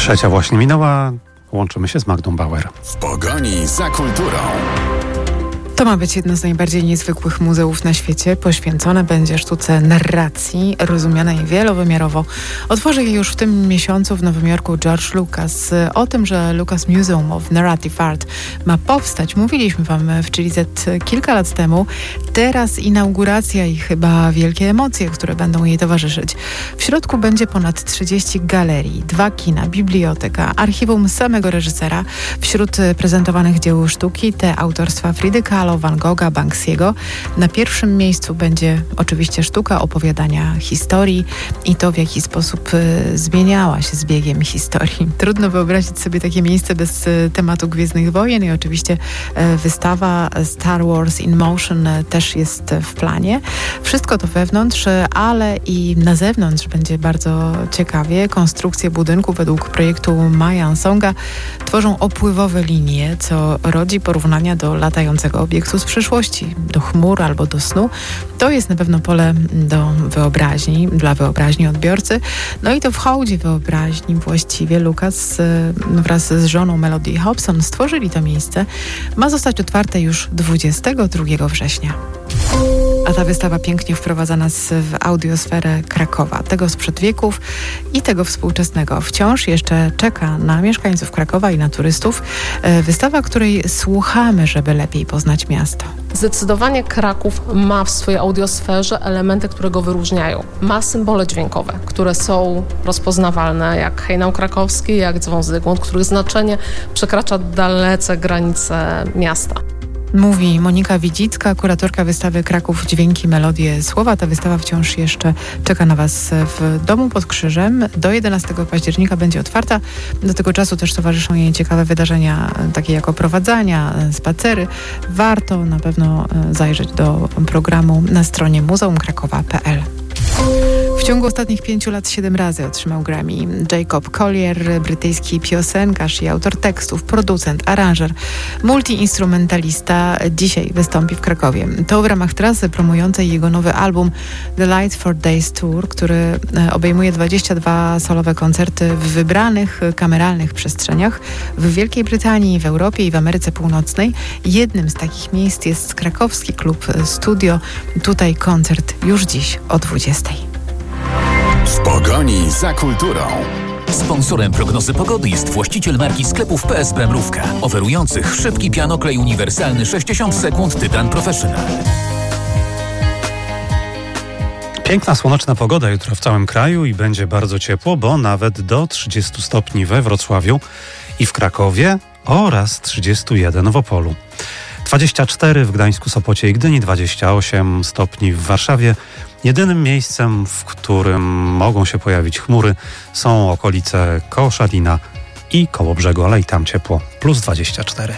Trzecia właśnie minęła. Łączymy się z Magdą Bauer. W pogoni za kulturą. To ma być jedno z najbardziej niezwykłych muzeów na świecie. Poświęcone będzie sztuce narracji, rozumianej wielowymiarowo. Otworzy je już w tym miesiącu w Nowym Jorku George Lucas. O tym, że Lucas Museum of Narrative Art ma powstać, mówiliśmy wam w Chili Z kilka lat temu. Teraz inauguracja i chyba wielkie emocje, które będą jej towarzyszyć. W środku będzie ponad 30 galerii, 2 kina, biblioteka, archiwum samego reżysera. Wśród prezentowanych dzieł sztuki te autorstwa Fridy Kahlo, Van Gogha, Banksiego. Na pierwszym miejscu będzie oczywiście sztuka opowiadania historii i to, w jaki sposób zmieniała się z biegiem historii. Trudno wyobrazić sobie takie miejsce bez tematu Gwiezdnych Wojen i oczywiście wystawa Star Wars in Motion też jest w planie. Wszystko to wewnątrz, ale i na zewnątrz będzie bardzo ciekawie. Konstrukcje budynku według projektu Mayan Songa tworzą opływowe linie, co rodzi porównania do latającego obiektu z przyszłości, do chmur albo do snu. To jest na pewno pole do wyobraźni, dla wyobraźni odbiorcy. No i to w hołdzie wyobraźni właściwie Lucas wraz z żoną Melody Hobson stworzyli to miejsce. Ma zostać otwarte już 22 września. A ta wystawa pięknie wprowadza nas w audiosferę Krakowa, tego sprzed wieków i tego współczesnego. Wciąż jeszcze czeka na mieszkańców Krakowa i na turystów. Wystawa, której słuchamy, żeby lepiej poznać miasto. Zdecydowanie Kraków ma w swojej audiosferze elementy, które go wyróżniają. Ma symbole dźwiękowe, które są rozpoznawalne, jak hejnał krakowski, jak dzwon Zygmunt, których znaczenie przekracza dalece granice miasta. Mówi Monika Widzicka, kuratorka wystawy Kraków Dźwięki, Melodie, Słowa. Ta wystawa wciąż jeszcze czeka na Was w Domu pod Krzyżem. Do 11 października będzie otwarta. Do tego czasu też towarzyszą jej ciekawe wydarzenia, takie jak oprowadzania, spacery. Warto na pewno zajrzeć do programu na stronie muzeumkrakowa.pl. W ciągu ostatnich 5 lat 7 razy otrzymał Grammy. Jacob Collier, brytyjski piosenkarz i autor tekstów, producent, aranżer, multiinstrumentalista, dzisiaj wystąpi w Krakowie. To w ramach trasy promującej jego nowy album The Light for Days Tour, który obejmuje 22 solowe koncerty w wybranych kameralnych przestrzeniach w Wielkiej Brytanii, w Europie i w Ameryce Północnej. Jednym z takich miejsc jest krakowski klub Studio. Tutaj koncert już dziś o 20:00. W pogoni za kulturą. Sponsorem prognozy pogody jest właściciel marki sklepów PSB Mrówka, oferujących szybki pianoklej uniwersalny 60 sekund Tytan Professional. Piękna, słoneczna pogoda jutro w całym kraju i będzie bardzo ciepło, bo nawet do 30 stopni we Wrocławiu i w Krakowie oraz 31 w Opolu. 24 w Gdańsku, Sopocie i Gdyni, 28 stopni w Warszawie. Jedynym miejscem, w którym mogą się pojawić chmury, są okolice Koszalina i Kołobrzegu, ale i tam ciepło, plus 24.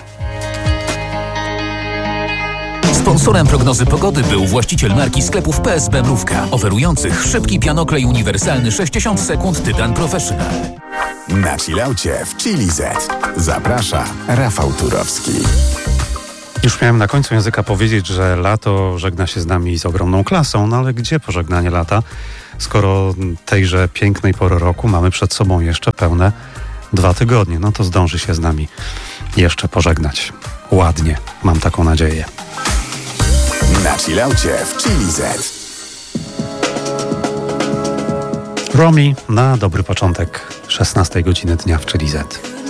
Sponsorem prognozy pogody był właściciel marki sklepów PSB Mrówka, oferujących szybki pianoklej uniwersalny 60 sekund Tytan Professional. Na chillaucie w Chili Z. Zaprasza Rafał Turowski. Już miałem na końcu języka powiedzieć, że lato żegna się z nami z ogromną klasą, no ale gdzie pożegnanie lata, skoro tejże pięknej pory roku mamy przed sobą jeszcze pełne 2 tygodnie. No to zdąży się z nami jeszcze pożegnać. Ładnie, mam taką nadzieję. Na chillaucie w Chili Z. Romi na dobry początek 16 godziny dnia w Chili Z.